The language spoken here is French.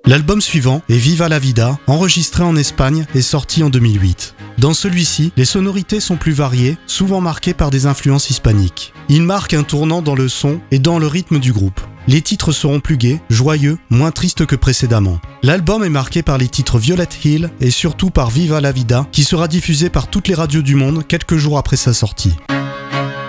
L'album suivant est Viva la Vida, enregistré en Espagne et sorti en 2008. Dans celui-ci, les sonorités sont plus variées, souvent marquées par des influences hispaniques. Il marque un tournant dans le son et dans le rythme du groupe. Les titres seront plus gais, joyeux, moins tristes que précédemment. L'album est marqué par les titres Violet Hill et surtout par Viva la Vida, qui sera diffusé par toutes les radios du monde quelques jours après sa sortie.